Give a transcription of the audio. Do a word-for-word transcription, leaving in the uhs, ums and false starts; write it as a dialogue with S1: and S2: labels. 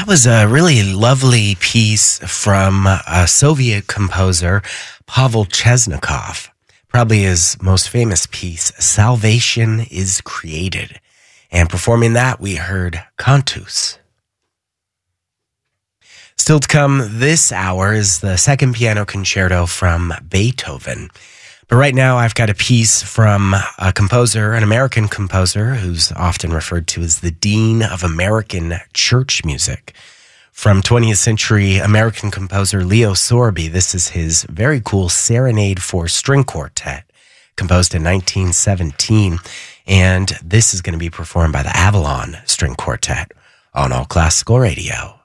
S1: That was a really lovely piece from a Soviet composer, Pavel Chesnikov. Probably his most famous piece, Salvation is Created. And performing that, we heard Cantus. Still to come this hour is the second piano concerto from Beethoven. But right now, I've got a piece from a composer, an American composer, who's often referred to as the Dean of American Church Music. From twentieth century American composer Leo Sorby, this is his very cool Serenade for String Quartet, composed in nineteen seventeen. And this is going to be performed by the Avalon String Quartet on All Classical Radio.